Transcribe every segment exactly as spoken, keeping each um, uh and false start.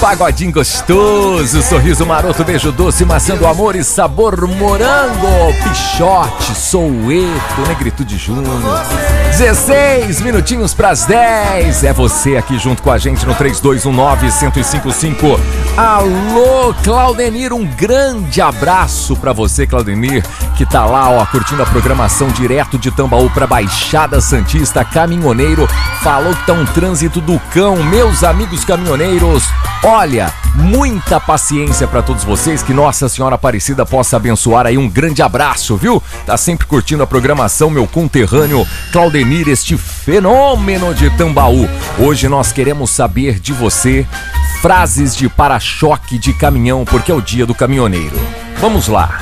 pagodinho gostoso, sorriso maroto, beijo doce, maçã do amor e sabor morango. Pichote, Soueto, Negritude Júnior. dezesseis minutinhos pras dez. É você aqui junto com a gente no três dois um nove, um zero cinco cinco. Alô, Claudenir, um grande abraço pra você, Claudenir, que tá lá, ó, curtindo a programação direto de Tambaú pra Baixada Santista. Caminhoneiro, falou que tá um trânsito do cão. Meus amigos caminhoneiros, olha, muita paciência pra todos vocês, que Nossa Senhora Aparecida possa abençoar aí. Um grande abraço, viu? Tá sempre curtindo a programação, meu conterrâneo Claudenir, este fenômeno de Tambaú. Hoje nós queremos saber de você frases de para-choque de caminhão, porque é o dia do caminhoneiro. Vamos lá.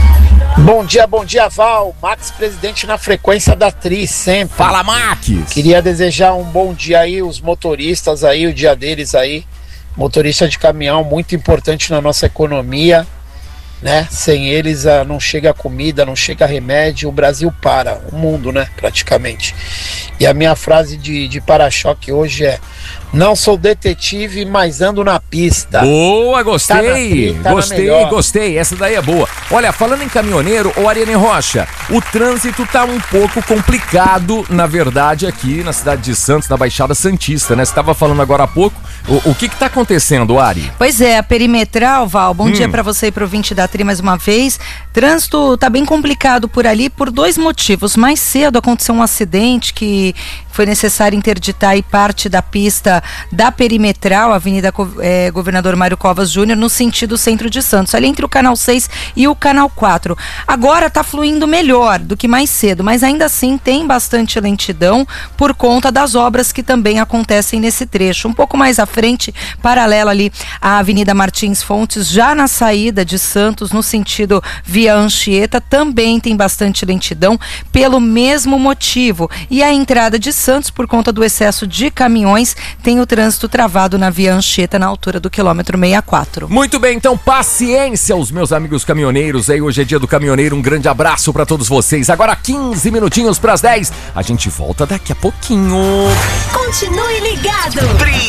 Bom dia, bom dia, Val. Max, presidente na frequência da Tri, sempre. Fala, Max! Queria desejar um bom dia aí, os motoristas aí, o dia deles aí. Motorista de caminhão, muito importante na nossa economia, né? Sem eles ah, não chega comida, não chega remédio, o Brasil para, o mundo, né? Praticamente. E a minha frase de, de para-choque hoje é: não sou detetive, mas ando na pista. Boa, gostei, tá na tri, tá gostei, gostei, essa daí é boa. Olha, falando em caminhoneiro, ô Ariane Rocha, o trânsito tá um pouco complicado, na verdade, aqui na cidade de Santos, na Baixada Santista, né? Você estava falando agora há pouco, o, o que que tá acontecendo, Ari? Pois é, a perimetral, Val, bom hum. dia pra você e pro ouvinte da Tri mais uma vez. Trânsito tá bem complicado por ali por dois motivos. Mais cedo aconteceu um acidente que foi necessário interditar aí parte da pista da perimetral, Avenida é, Governador Mário Covas Júnior, no sentido centro de Santos, ali entre o canal seis e o canal quatro. Agora tá fluindo melhor do que mais cedo, mas ainda assim tem bastante lentidão por conta das obras que também acontecem nesse trecho. Um pouco mais à frente, paralela ali à Avenida Martins Fontes, já na saída de Santos, no sentido via Anchieta, também tem bastante lentidão pelo mesmo motivo. E a entrada de Santos, por conta do excesso de caminhões, tem o trânsito travado na via Anchieta, na altura do quilômetro sessenta e quatro. Muito bem, então paciência os meus amigos caminhoneiros aí, hoje é dia do caminhoneiro, um grande abraço pra todos vocês. Agora quinze minutinhos pras dez, a gente volta daqui a pouquinho. Continue ligado.